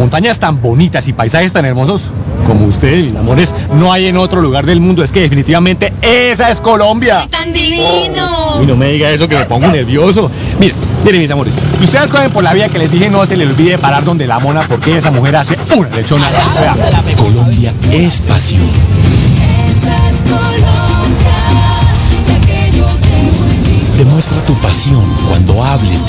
montañas tan bonitas y paisajes tan hermosos como ustedes, mis amores, no hay en otro lugar del mundo. Es que definitivamente esa es Colombia. ¡Ay, tan divino! Y no me diga eso que me pongo nervioso. Miren, mis amores, ustedes cogen por la vía que les dije, no se les olvide parar donde la mona, porque esa mujer hace una lechona. Colombia es pasión. Esta es Colombia, la que yo te volví. Demuestra tu pasión cuando hables de